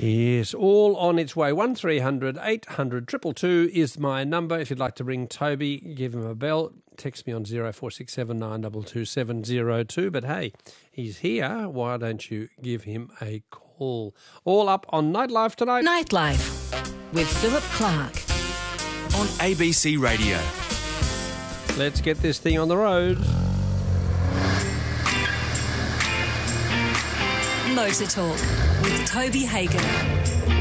Yes, all on its way. 1300 800 222 is my number. If you'd like to ring Toby, give him a bell. Text me on 0467 922 702. But hey, he's here. Why don't you give him a call? All up on Nightlife tonight. Nightlife with Philip Clark on ABC Radio. Let's get this thing on the road. Motor Talk with Toby Hagen.